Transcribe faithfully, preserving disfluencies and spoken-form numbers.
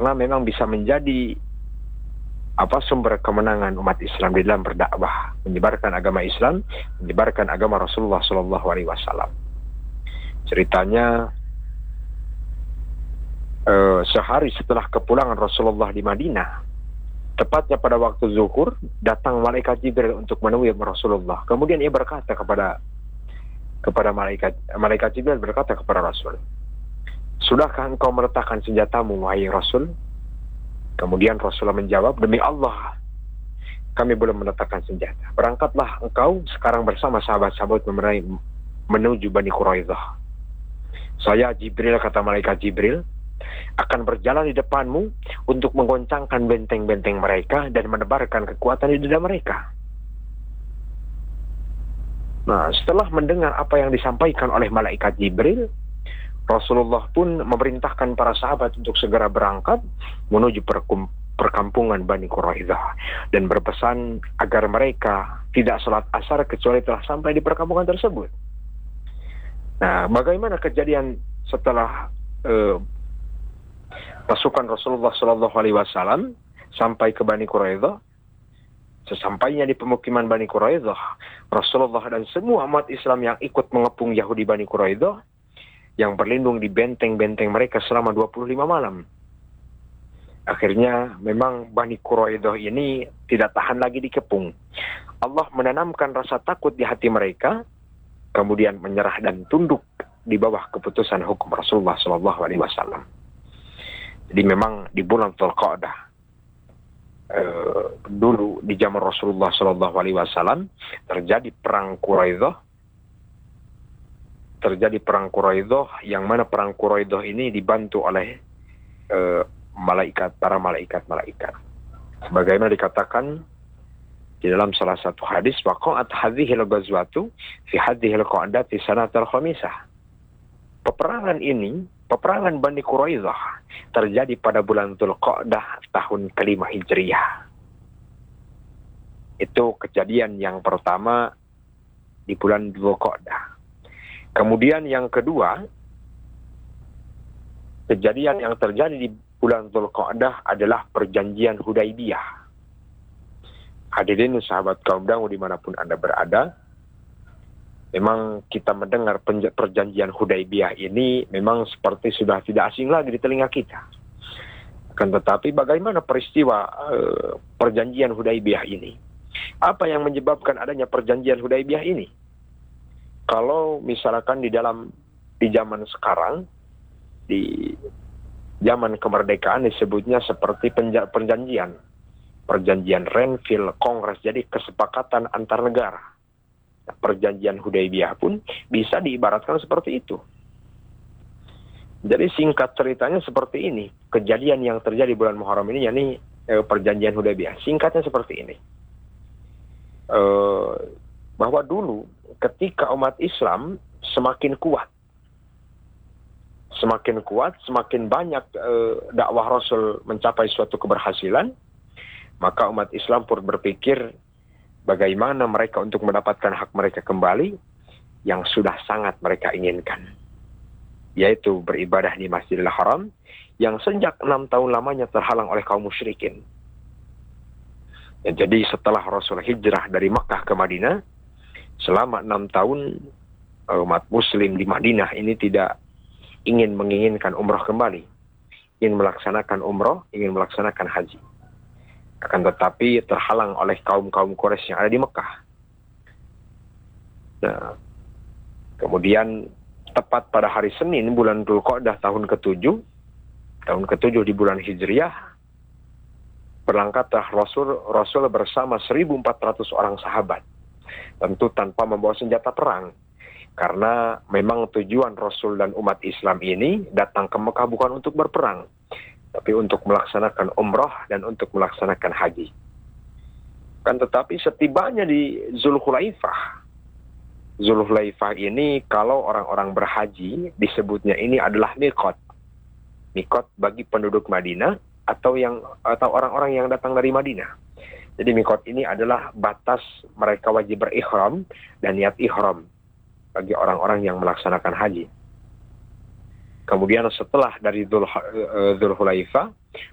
karena memang bisa menjadi apa sumber kemenangan umat Islam di dalam berdakwah, menyebarkan agama Islam, menyebarkan agama Rasulullah Shallallahu Alaihi Wasallam. Ceritanya eh, sehari setelah kepulangan Rasulullah di Madinah, tepatnya pada waktu zuhur, datang malaikat Jibril untuk menemui Rasulullah. Kemudian ia berkata kepada kepada malaikat malaikat Jibril berkata kepada Rasul, "Sudahkah engkau meletakkan senjatamu, wahai Rasul?" Kemudian Rasulullah menjawab, "Demi Allah, kami belum meletakkan senjata. Berangkatlah engkau sekarang bersama sahabat-sahabat menuju Bani Quraidah. Saya Jibril," kata malaikat Jibril, "akan berjalan di depanmu untuk menggoncangkan benteng-benteng mereka dan menebarkan kekuatan di dada mereka." Nah, setelah mendengar apa yang disampaikan oleh malaikat Jibril, Rasulullah pun memerintahkan para sahabat untuk segera berangkat menuju perkum, perkampungan Bani Quraidah dan berpesan agar mereka tidak sholat asar kecuali telah sampai di perkampungan tersebut. Nah, bagaimana kejadian setelah uh, pasukan Rasulullah Shallallahu Alaihi Wasallam sampai ke Bani Quraidah? Sesampainya di pemukiman Bani Quraidah, Rasulullah dan semua umat Islam yang ikut mengepung Yahudi Bani Quraidah yang berlindung di benteng-benteng mereka selama dua puluh lima malam. Akhirnya memang Bani Quraidah ini tidak tahan lagi dikepung. Allah menanamkan rasa takut di hati mereka, kemudian menyerah dan tunduk di bawah keputusan hukum Rasulullah Shallallahu Alaihi Wasallam. Jadi memang di bulan Dzulqa'dah eh, dulu di zaman Rasulullah Shallallahu Alaihi Wasallam terjadi perang Quraidah. Terjadi perang Quraidah, yang mana perang Quraidah ini dibantu oleh uh, malaikat, para malaikat-malaikat. Sebagaimana dikatakan di dalam salah satu hadis, waqa'at hadhil ghazwatu fi hadhil qa'dati sanatal khamisah. Peperangan ini, peperangan Bani Quraidah terjadi pada bulan Dzulqa'dah tahun kelima Hijriah. Itu kejadian yang pertama di bulan Dzulqa'dah. Kemudian yang kedua, kejadian yang terjadi di bulan Dzulqa'dah adalah perjanjian Hudaibiyah. Hadirin sahabat kaum dangu dimanapun Anda berada, memang kita mendengar perjanjian Hudaibiyah ini memang seperti sudah tidak asing lagi di telinga kita. Akan tetapi bagaimana peristiwa uh, perjanjian Hudaibiyah ini? Apa yang menyebabkan adanya perjanjian Hudaibiyah ini? Kalau misalkan di dalam di zaman sekarang, di zaman kemerdekaan disebutnya seperti penja, perjanjian, perjanjian Renville, Kongres, jadi kesepakatan antar negara. Nah, perjanjian Hudaibiyah pun bisa diibaratkan seperti itu. Jadi singkat ceritanya seperti ini, kejadian yang terjadi bulan Muharram ini, yakni eh, perjanjian Hudaibiyah. Singkatnya seperti ini, eh, bahwa dulu ketika umat Islam semakin kuat, semakin kuat, semakin banyak e, dakwah Rasul mencapai suatu keberhasilan, maka umat Islam pun berpikir bagaimana mereka untuk mendapatkan hak mereka kembali yang sudah sangat mereka inginkan, yaitu beribadah di Masjidil Haram yang sejak enam tahun lamanya terhalang oleh kaum musyrikin. Ya, jadi setelah Rasul hijrah dari Makkah ke Madinah, selama enam tahun umat Muslim di Madinah ini tidak ingin menginginkan umroh kembali, ingin melaksanakan umroh, ingin melaksanakan haji. Akan tetapi terhalang oleh kaum-kaum Quraisy yang ada di Mekah. Nah, kemudian tepat pada hari Senin bulan Dzulqa'dah tahun ketujuh, tahun ketujuh di bulan Hijriah, berangkatlah Rasul Rasul bersama seribu empat ratus orang sahabat. Tentu tanpa membawa senjata perang, karena memang tujuan Rasul dan umat Islam ini datang ke Mekah bukan untuk berperang, tapi untuk melaksanakan umrah dan untuk melaksanakan haji. Kan tetapi setibanya di Zulhulaifah, Zulhulaifah ini kalau orang-orang berhaji disebutnya ini adalah miqat, miqat bagi penduduk Madinah atau yang atau orang-orang yang datang dari Madinah. Jadi miqat ini adalah batas mereka wajib berihram dan niat ihram bagi orang-orang yang melaksanakan haji. Kemudian setelah dari Dzulhulaifah,